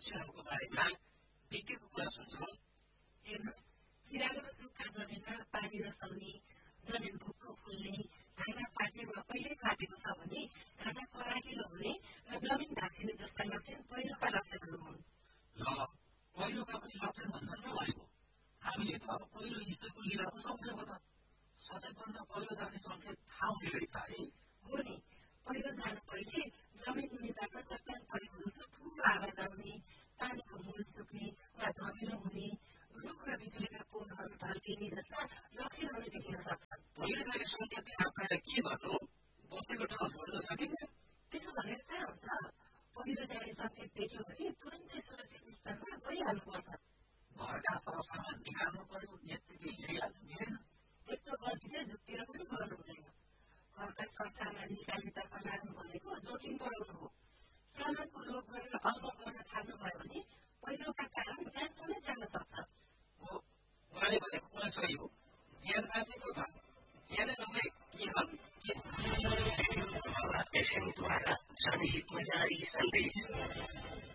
समस्याहरूको बारेमा विज्ञको कुरा सुन्छौँ। हेर्नुहोस्, किरालो र सुक्खा जमिनमा पानी रसाउने, जमिन भुक्क फुल्ने, घाँडा फाट्ने वा पहिले फाटेको छ भने घाँडा फराकिलो हुने र जमिन ढाँसिने जस्ता लक्षण पहिरोका लक्षणहरू हुन्। ल, पहिरोका पनि लक्षण भन्छन् र भएको। हामीले त पहिरो ईश्वरको लीला पो सम्झेको त। सचेतभन्दा पहिरो जाने सङ्केत थाहा हुने रहेछ है। हो नि, पहिरो जानु पहिले जमिन मुनिबाट चट्टान परेको जस्तो ठुलो आवाज आउने, पानीको मूल सुक्ने वा धमिलो हुने, रुख र बिजुलीका पोलहरू ढल्किने जस्ता लक्षणहरू देखिन सक्छन्। पहिरो जाने सङ्केत थाहा पाएर के गर्नु? बसेको ठाउँ छोड्न सकिन्न? त्यसो भनेर कहाँ हुन्छ? पहिरो जाने सङ्केत देख्यो भने तुरन्तै सुरक्षित स्थानमा गइहाल्नुपर्छ। घरका सरसामान निकाल्नु पर्यो, यत्तिकै हिँडिहाल्नु मिलेन। त्यस्तो गल्ती चाहिँ झुक्केर पनि गर्नु हुँदैन। घरका सरसामान निकाल्नेतर्फ लाग्नु भनेको जोखिम बढाउनु हो। सामानको लोभ गरेर अलमल गर्न थाल्नुभयो भने पहिरोका कारण ज्यान समेत जान सक्छ। हो, उहाँले भनेको कुरा सही हो। ज्यान बाँचेको त ज्यानै नभए के हल के FM द्वारा जनहितमा जारी सन्देश।